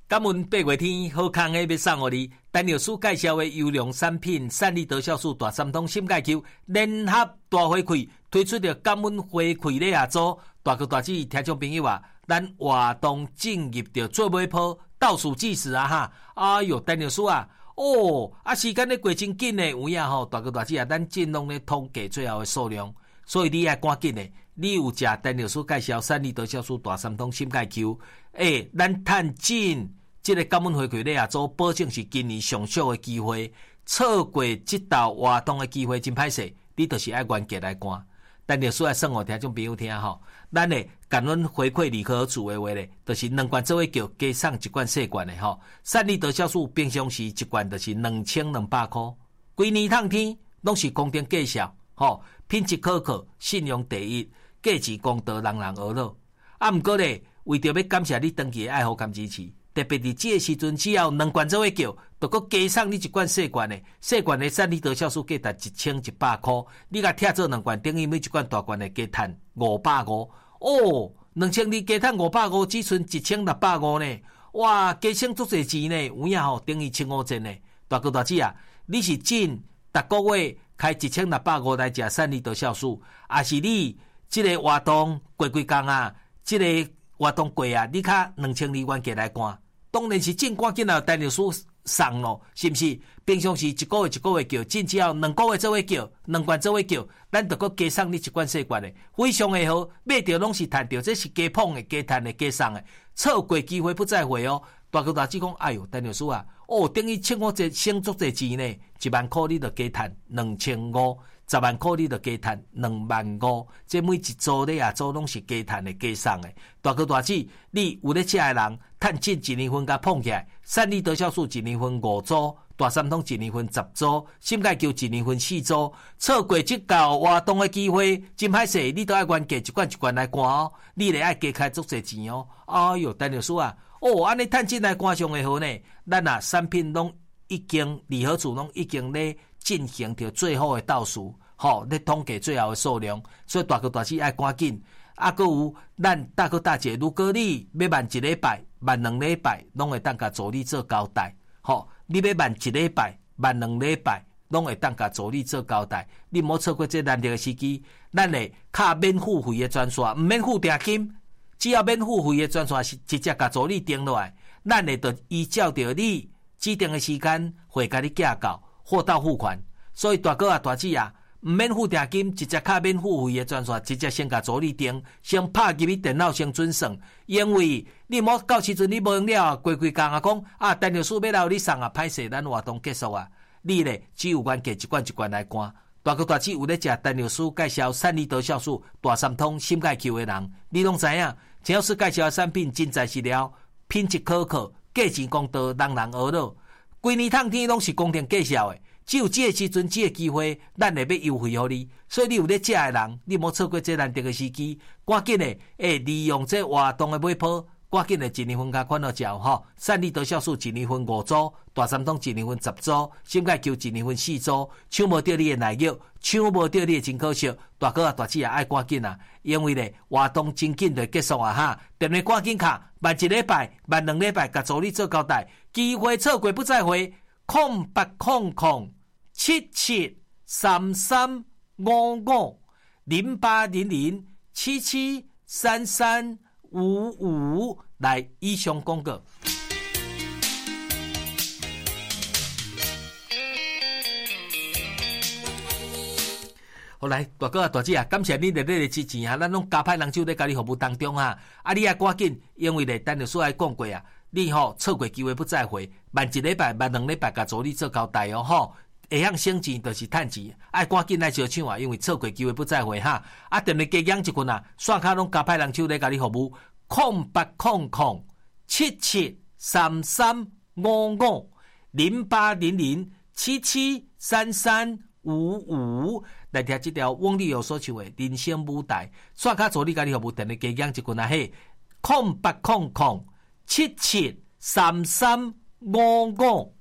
感恩八月天好康的要送予你，陈老师介绍的优良产品，善利得酵素大三通心解球联合大回馈，推出着感恩回馈礼啊！组大哥大姐听众朋友啊，咱活动进入着最尾波倒数计时啊哈！哎哟，陈老师啊，时间咧过真紧呢，有影吼，大哥大姐啊，咱尽量咧统计最后的数量，所以你要赶紧咧。你有食陈老师介绍善利得酵素大三通心解球，咱趁紧。这个感恩回馈礼啊，做保证是今年上少的机会，错过这道活动的机会真歹势，你就是爱原价来赶。但老师来算互听众朋友听吼，咱的感恩回馈礼盒组的话咧，就是2罐做伙叫加送1罐细罐的吼。善利得酵素平常时1罐就是2200块，规年烫天拢是公定价销吼，品质可靠，信用第一，价钱公道，人人学乐。毋过咧，为着要感谢你长期的爱护跟支持。特别伫这个时阵，只要2罐做伙叫，就搁加送你1罐细罐的，细罐的善利得酵素价值1100块，你甲拆做2罐，等于每1罐大罐的加赚550。2000加赚550，只剩1650呢，哇，加省足侪钱呢，有影吼，等于1500呢。大哥大姐啊，你是真逐个月开1650来食善利得酵素，还是你这个活动过几工啊，这个活动过啊，你卡2200元价来赶。当然是正赶紧啊，陈老师送咯，是不是？平常时一个月叫，真只要2个月做伙叫，2罐做伙叫，咱就搁加送你1罐细罐的，非常的好，买着拢是赚着，这是加捧的、加赚的、加送的，错过机会不再会哦。大哥大姐讲，哎哟，陈老师啊，等于欠我这省足侪钱呢，1万块你就加赚2500，10万块你就加赚25000，这每一组咧啊，组拢是加赚的、加送的。大哥大姐，你有咧食的人，趁进1年份甲捧起来，善利得酵素1年份5组，大三通1年份10组，心解球1年份4组，错过这个活动的机会，真歹势，你都爱原价1罐来赶哦，你咧爱加开足侪钱哦。哎哟，陈老师啊，安尼趁进来赶上会好呢，咱啊产品拢已经礼盒组拢已经咧进行着最后的倒数，咧统计最后的数量，所以大哥大姐爱赶紧。搁有咱大哥大姐，如果你要慢1礼拜、慢2礼拜，拢会当甲助理做交代。你要慢1礼拜、慢2礼拜，拢会当甲助理做交代。你莫错过这难得的时机，咱会卡免付费的专线，毋免付定金，只要免付费的专线是直接甲助理订落来，咱会就依照着你指定的时间会甲你寄到货到付款。所以大哥啊、大姐啊，毋免付定金，直接卡免付费的专线，直接先甲助理订，先拍入去电脑先准算。因为你莫到时阵你无用了，过几工啊讲陈老师要来你送啊，歹势咱活动结束啊，你咧只有原价1罐来赶。大哥大姐有咧食陈老师介绍善利得酵素大三通心解球的人，你拢知影，陈老师介绍的产品真材实料，品质可靠，价钱公道，人人学乐，规年烫天拢是公定价销的。只有这个时阵，这个机会，咱会要优惠予你。所以你有咧食的人，你莫错过这难得的时机，赶紧的，利用这活动的尾波，赶紧的1年份加款到食吼。善利得酵素1年份5组，大三通1年份10组，心解球1年份4组，抢无到你的内肉，抢无到你的真可惜。大哥啊、大姐啊，爱赶紧啊，因为咧活动真紧就结束啊哈！电话赶紧卡，慢1礼拜、慢2礼拜，甲助理做交代，机会错过不再回，0800773355，0800773355，来以上广告。好来，大哥啊、大姐啊，感谢你热烈的支持啊！咱拢加派人手在家己服务当中啊！你也赶紧，因为咧，陈老师来讲过啊，你错过机会不再回，慢1礼拜、慢2礼拜，甲助理做交代哦会晓省钱就是趁钱，爱赶紧来小抢啊！因为错过机会不再回哈！电话加养1群啊，线卡拢加派人手在家己服务，0800773355，0800773355。来听这条翁立友所唱的《人生舞台》，刷卡助理家己服务电话加养1群啊嘿，0800773355。